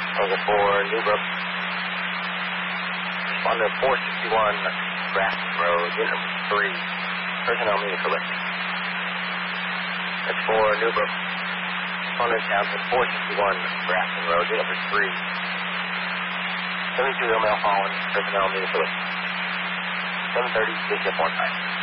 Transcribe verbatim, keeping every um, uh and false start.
Tango four, Newbrook. Respondent four sixty-one, Grafton Road, unit number three. Personnel needed for lift. That's four, Newbrook. Respondent Townsend four sixty-one, Grafton Road, unit number three. seventy-two Mile Holland, personnel needed for lift. seven thirty, Bishop one time.